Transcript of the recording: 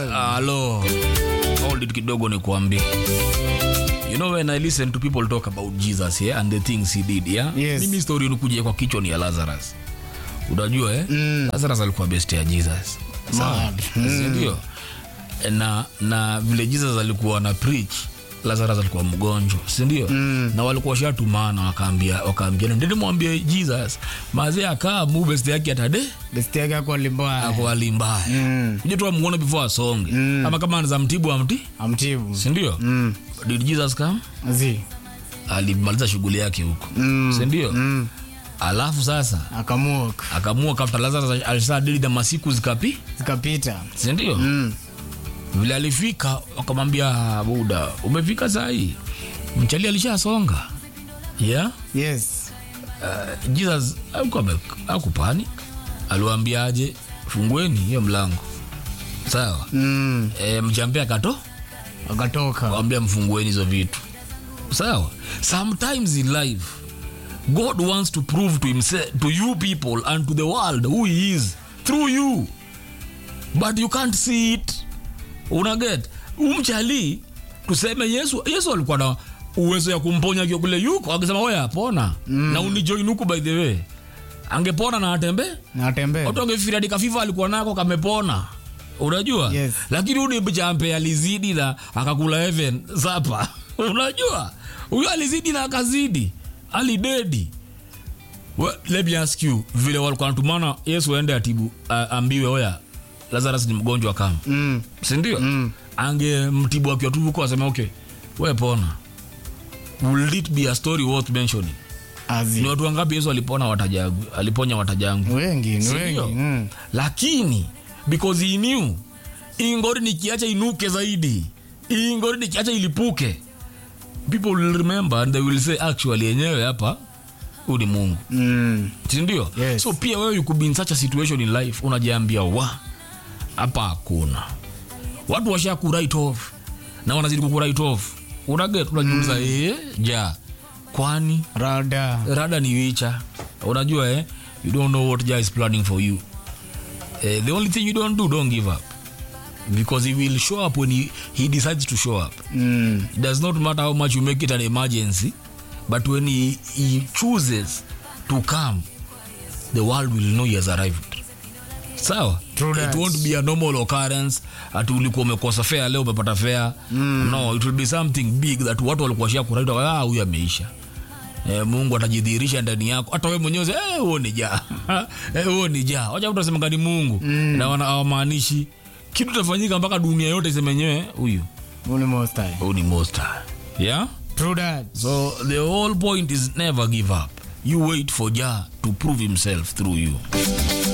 Hello. Hold it kidogo nikuambie. You know when I listen to people talk about Jesus, yeah, and the things he did, yeah? Yes. Mimi story unikuje kwa kichwa ni ya Lazarus. Unajua Lazarus alikuwa best ya Jesus. Sawa. Ndio. Na vile Jesus alikuwa na preach, Lazarus alikuwa mgonjwa, si ndio? Na walikuwa shatumana wakaambia ndio mwambie Jesus, mazee akaa mu best yake atade, best yake ako alimbaya. Uje tu amuone before asonge. Ama kama anaza mtibu amtibu. Si ndio? Did Jesus come? Alimaliza shughuli yake huko. Si ndio? Alafu sasa akamua kafta Lazarus alisadili na masiku zikapita. Si ndio? Vile alifika wakamwambia Buda, umefika saa hii. Mchali alishasonga. Yeah? Yes. Jesus hakupani. Aliwaambiaje, fungueni hiyo mlango. Sawa? Mjambea akatoka. Waambia mfungueni hizo vitu. Sawa? Sometimes in life God wants to prove to himself, to you people and to the world who he is through you. But you can't see it. Unaget? Umchali tuseme Yesu alikuwa na uwezo ya kumponya kule yuko, akisema wewe apona. Na unijoin huko by the way. Angepona na atembe. Watu wangefikiria dikafifa alikuwa nako kamepona. Unajua? Yes. Lakini huyu mjambe alizidi na akakula heaven zapa. Unajua? Huyu alizidi na akazidi. Alidedi. Well, let me ask you, vile walikuwa wanatumana Yesu aende atibu ambiwe oya Lazarus ni mgonjwa kama. Si ndio? Ange mtibu akiwa tu huko asema okay, wewe pona. Will it be a story worth mentioning? Ni watu wangapi Yesu aliponya watajangu? Wengi. Lakini because he knew ingori nikiacha inuke zaidi, ingori nikiacha ilipuke, people will remember and they will say actually yenyewe hapa uni Mungu. Si ndio? Yes. So pia wewe you could be in such a situation in life unajiambia hapa hakuna. Watu washa ku write off na wanazidi ku write off. Unajiuliza kwani rada ni wicha. Unajua you don't know what God is planning for you. The only thing you don't give up, because he will show up when he decides to show up. It does not matter how much you make it an emergency, but when he chooses to come, the world will know he has arrived. Sawa? It won't be a normal occurrence ati ulikuwa umekosa fare leo umepata fare. No, it will be something big that watu walikuwa shia kuraita huyu ameisha. Mungu atajidhihirisha ndani yako. Hata wewe mwenyewe wewe ni jaa. Wewe ni jaa. Wacha mtu aseme ngani Mungu na wanamaanishi kitu tafanyika mpaka dunia yote isemenyewe huyu ni most high. Yeah? True that. So the whole point is never give up. You wait for Jah to prove himself through you.